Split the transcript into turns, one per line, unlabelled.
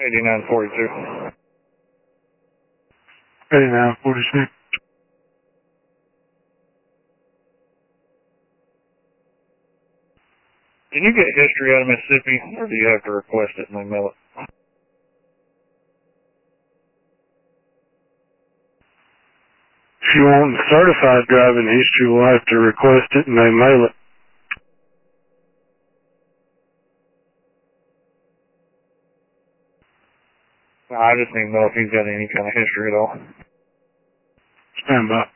8942.
8946.
Can you get history out of Mississippi, or do you have to request it and they mail it?
If you want certified driving history, we'll have to request it and they mail it.
I just need to know if he's got any kind of history at all.
Stand by.